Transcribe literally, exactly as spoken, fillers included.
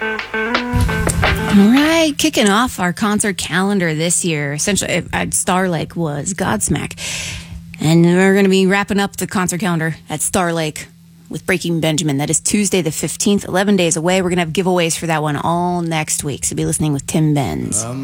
All right, kicking off our concert calendar this year, essentially at Star Lake was Godsmack. And we're going to be wrapping up the concert calendar at Star Lake with Breaking Benjamin. That is Tuesday the fifteenth, eleven days away. We're going to have giveaways for that one all next week, so be listening with Tim Benz. Um.